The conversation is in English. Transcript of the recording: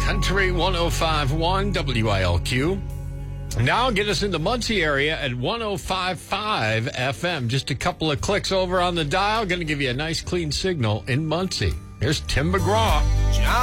Country 105.1 WILQ. Now get us in the Muncie area at 105.5 FM. Just a couple of clicks over on the dial. Going to give you a nice clean signal in Muncie. Here's Tim McGraw.